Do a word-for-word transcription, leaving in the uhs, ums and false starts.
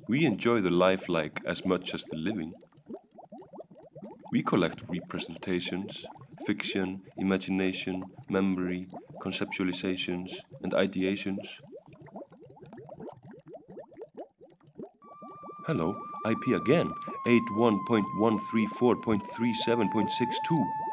We enjoy the lifelike as much as the living. We collect representations, fiction, imagination, memory, conceptualizations, and ideations. Hello, I P again, eighty-one dot one thirty-four dot thirty-seven dot sixty-two.